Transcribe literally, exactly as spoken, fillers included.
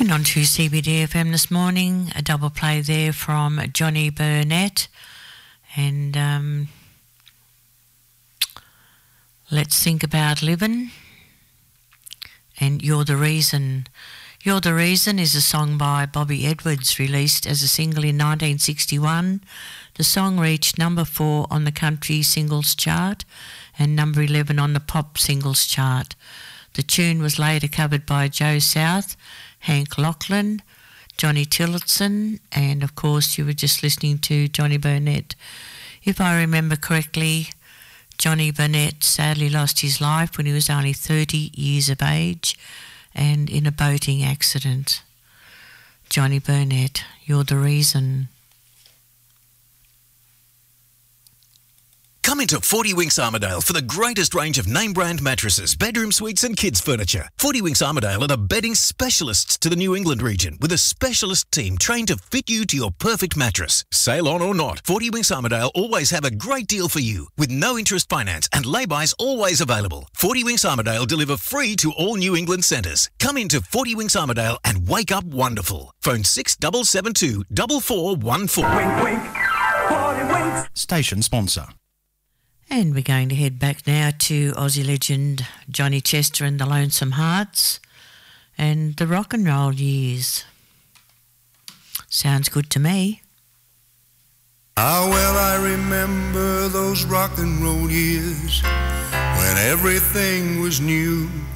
And on to C B D F M this morning, a double play there from Johnny Burnett. And um, Let's Think About Living. And You're the Reason. You're the Reason is a song by Bobby Edwards, released as a single in nineteen sixty-one. The song reached number four on the country singles chart and number eleven on the pop singles chart. The tune was later covered by Joe South, Hank Lachlan, Johnny Tillotson, and of course you were just listening to Johnny Burnett. If I remember correctly, Johnny Burnett sadly lost his life when he was only thirty years of age and in a boating accident. Johnny Burnett, You're the Reason. Come into forty Winks Armidale for the greatest range of name-brand mattresses, bedroom suites and kids' furniture. forty Winks Armidale are the bedding specialists to the New England region, with a specialist team trained to fit you to your perfect mattress. Sale on or not, forty Winks Armidale always have a great deal for you, with no interest finance and lay-bys always available. forty Winks Armidale deliver free to all New England centres. Come into forty Winks Armidale and wake up wonderful. Phone six seven seven two, four four one four. Wink, wink. forty Winks. Station sponsor. And we're going to head back now to Aussie legend Johnny Chester and the Lonesome Hearts and the rock and roll years. Sounds good to me. Ah, well, I remember those rock and roll years when everything was new.